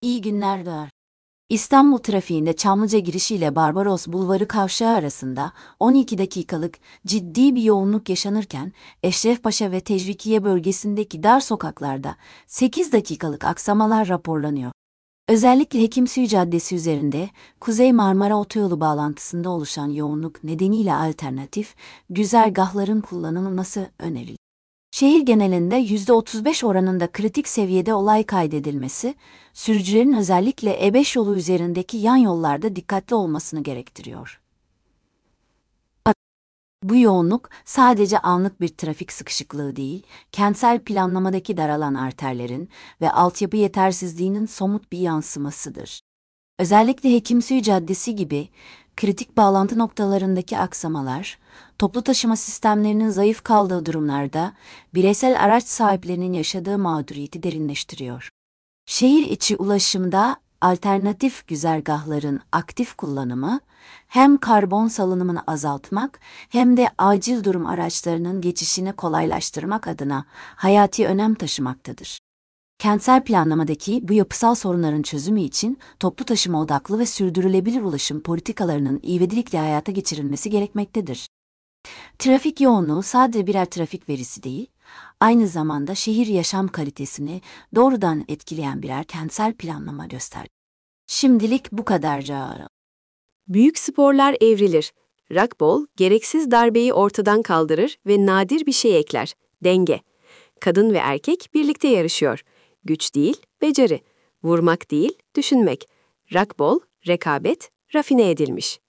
İyi günler der. İstanbul trafiğinde Çamlıca girişi ile Barbaros Bulvarı kavşağı arasında 12 dakikalık ciddi bir yoğunluk yaşanırken Eşrefpaşa ve Tecvikiye bölgesindeki dar sokaklarda 8 dakikalık aksamalar raporlanıyor. Özellikle Hekimsuyu Caddesi üzerinde Kuzey Marmara Otoyolu bağlantısında oluşan yoğunluk nedeniyle alternatif güzergahların kullanılması öneriliyor. Şehir genelinde %35 oranında kritik seviyede olay kaydedilmesi, sürücülerin özellikle E5 yolu üzerindeki yan yollarda dikkatli olmasını gerektiriyor. Bu yoğunluk sadece anlık bir trafik sıkışıklığı değil, kentsel planlamadaki daralan arterlerin ve altyapı yetersizliğinin somut bir yansımasıdır. Özellikle Hekimsuyu Caddesi gibi kritik bağlantı noktalarındaki aksamalar, toplu taşıma sistemlerinin zayıf kaldığı durumlarda bireysel araç sahiplerinin yaşadığı mağduriyeti derinleştiriyor. Şehir içi ulaşımda alternatif güzergahların aktif kullanımı, hem karbon salınımını azaltmak hem de acil durum araçlarının geçişini kolaylaştırmak adına hayati önem taşımaktadır. Kentsel planlamadaki bu yapısal sorunların çözümü için toplu taşıma odaklı ve sürdürülebilir ulaşım politikalarının ivedilikle hayata geçirilmesi gerekmektedir. Trafik yoğunluğu sadece birer trafik verisi değil, aynı zamanda şehir yaşam kalitesini doğrudan etkileyen birer kentsel planlama gösterdi. Şimdilik bu kadarca. Büyük sporlar evrilir. Rugby, gereksiz darbeyi ortadan kaldırır ve nadir bir şey ekler. Denge. Kadın ve erkek birlikte yarışıyor. Güç değil, beceri. Vurmak değil, düşünmek. Rugby, rekabet, rafine edilmiş.